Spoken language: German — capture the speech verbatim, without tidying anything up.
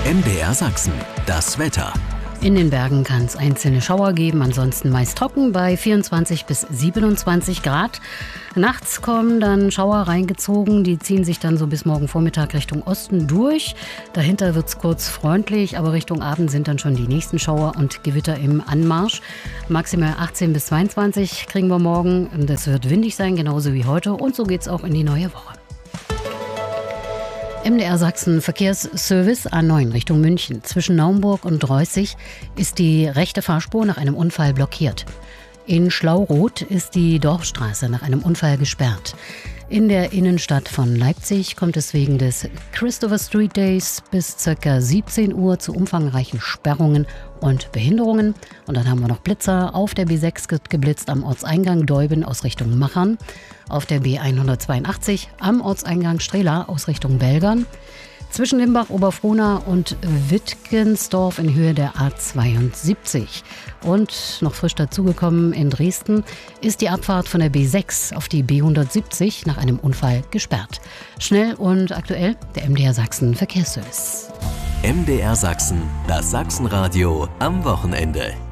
M D R Sachsen, das Wetter. In den Bergen kann es einzelne Schauer geben, ansonsten meist trocken bei vierundzwanzig bis siebenundzwanzig Grad. Nachts kommen dann Schauer reingezogen, die ziehen sich dann so bis morgen Vormittag Richtung Osten durch. Dahinter wird es kurz freundlich, aber Richtung Abend sind dann schon die nächsten Schauer und Gewitter im Anmarsch. Maximal achtzehn bis zweiundzwanzig kriegen wir morgen. Das wird windig sein, genauso wie heute, und so geht es auch in die neue Woche. M D R Sachsen Verkehrsservice A neun Richtung München. Zwischen Naumburg und Reußig ist die rechte Fahrspur nach einem Unfall blockiert. In Schlauroth ist die Dorfstraße nach einem Unfall gesperrt. In der Innenstadt von Leipzig kommt es wegen des Christopher Street Days bis ca. siebzehn Uhr zu umfangreichen Sperrungen und Behinderungen. Und dann haben wir noch Blitzer. Auf der B sechs wird geblitzt am Ortseingang Deuben aus Richtung Machern. Auf der B hundertzweiundachtzig am Ortseingang Strehla aus Richtung Belgern. Zwischen Limbach, Oberfrohna und Wittgensdorf in Höhe der A zweiundsiebzig. Und noch frisch dazugekommen in Dresden ist die Abfahrt von der B sechs auf die B hundertsiebzig nach einem Unfall gesperrt. Schnell und aktuell der M D R Sachsen Verkehrsservice. M D R Sachsen, das Sachsenradio am Wochenende.